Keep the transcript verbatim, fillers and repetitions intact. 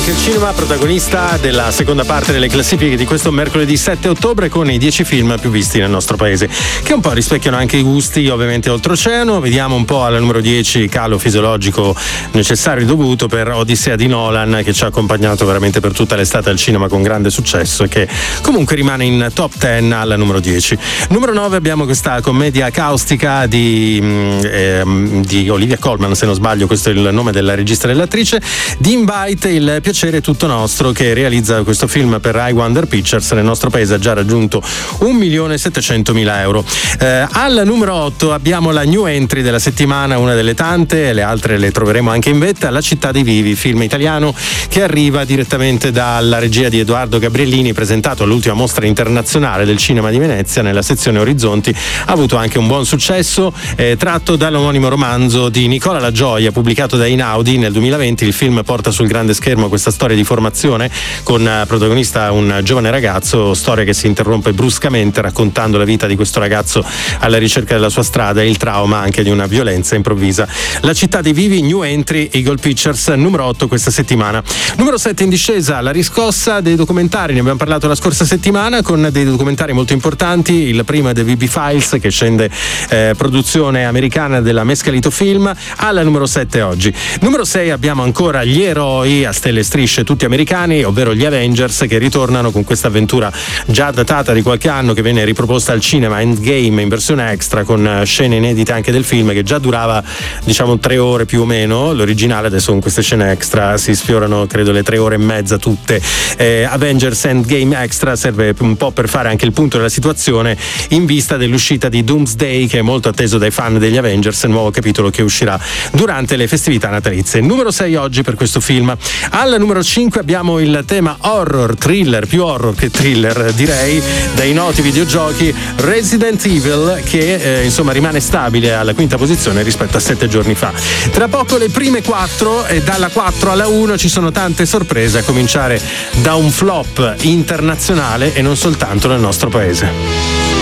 anche il cinema, protagonista della seconda parte delle classifiche di questo mercoledì sette ottobre, con i dieci film più visti nel nostro paese, che un po' rispecchiano anche i gusti ovviamente oltreoceano. Vediamo un po' alla numero dieci, calo fisiologico necessario e dovuto per Odissea di Nolan, che ci ha accompagnato veramente per tutta l'estate al cinema con grande successo e che comunque rimane in top dieci alla numero dieci. Numero nove abbiamo questa commedia caustica di, ehm, di Olivia Colman, se non sbaglio questo è il nome della regista e dell'attrice, di Invite, il piacere è tutto nostro, che realizza questo film per I Wonder Pictures. Nel nostro paese ha già raggiunto un milione settecentomila euro. Eh, al numero otto abbiamo la new entry della settimana, una delle tante, le altre le troveremo anche in vetta, La città dei vivi, film italiano che arriva direttamente dalla regia di Edoardo Gabriellini, presentato all'ultima mostra internazionale del cinema di Venezia nella sezione Orizzonti. Ha avuto anche un buon successo, eh, tratto dall'omonimo romanzo di Nicola La Gioia pubblicato da Einaudi nel duemilaventi. Il film porta sul grande schermo questa storia di formazione con uh, protagonista un giovane ragazzo, storia che si interrompe bruscamente raccontando la vita di questo ragazzo alla ricerca della sua strada e il trauma anche di una violenza improvvisa. La città dei vivi, new entry, Eagle Pictures, numero otto questa settimana. Numero sette in discesa, la riscossa dei documentari, ne abbiamo parlato la scorsa settimana con dei documentari molto importanti. Il primo è The V B Files, che scende eh, produzione americana della Mescalito Film, alla numero sette oggi. Numero sei abbiamo ancora gli eroi a stelle e strisce tutti americani, ovvero gli Avengers, che ritornano con questa avventura già datata di qualche anno, che viene riproposta al cinema, Endgame, in versione extra con scene inedite anche del film, che già durava diciamo tre ore più o meno l'originale. Adesso con queste scene extra si sfiorano credo le tre ore e mezza tutte. eh, Avengers Endgame Extra serve un po' per fare anche il punto della situazione in vista dell'uscita di Doomsday, che è molto atteso dai fan degli Avengers, nuovo capitolo che uscirà durante le festività natalizie. Numero sei oggi per questo film. Al numero cinque abbiamo il tema horror, thriller, più horror che thriller direi, dai noti videogiochi Resident Evil, che eh, insomma rimane stabile alla quinta posizione rispetto a sette giorni fa. Tra poco le prime quattro, e dalla quattro alla uno ci sono tante sorprese, a cominciare da un flop internazionale e non soltanto nel nostro paese.